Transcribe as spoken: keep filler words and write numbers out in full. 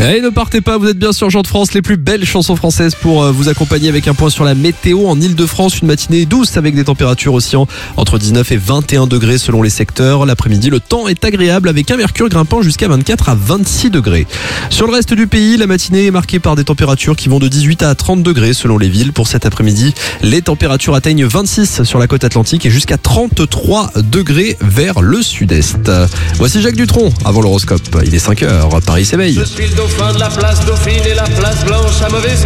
Et ne partez pas, vous êtes bien sur Jean de France, les plus belles chansons françaises pour vous accompagner avec un point sur la météo en Ile-de-France. Une matinée douce avec des températures oscillant entre dix-neuf et vingt et un degrés selon les secteurs. L'après-midi, le temps est agréable avec un mercure grimpant jusqu'à vingt-quatre à vingt-six degrés. Sur le reste du pays, la matinée est marquée par des températures qui vont de dix-huit à trente degrés selon les villes. Pour cet après-midi, les températures atteignent vingt-six sur la côte atlantique et jusqu'à trente-trois degrés vers le sud-est. Voici Jacques Dutronc avant l'horoscope. Il est cinq heures, Paris s'éveille. Je suis le dauphin de la place Dauphine et la place Blanche à mauvaise